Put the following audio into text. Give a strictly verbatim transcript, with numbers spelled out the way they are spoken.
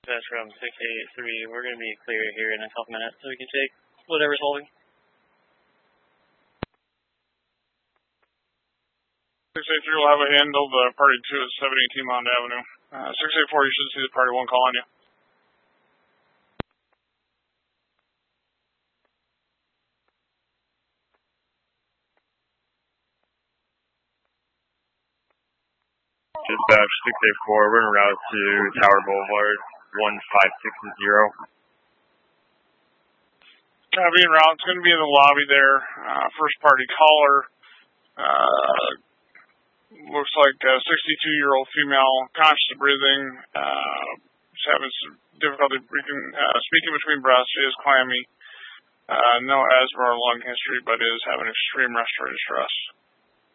That's from six eight three. We're going to be clear here in a couple minutes, so we can take whatever's holding. six eight three will have a handle. The party two is seven eighteen Mount Avenue. Uh, six eight four, you should see the party one call on you. Dispatch six eight four, we're en route to Tower Boulevard, one five six zero. Copy en route. It's going to be in the lobby there. Uh, first party caller. Uh, looks like a sixty-two-year-old female, conscious of breathing. Uh, she's having some difficulty breathing, uh, speaking between breaths. She is clammy. Uh, no asthma or lung history, but is having extreme respiratory distress.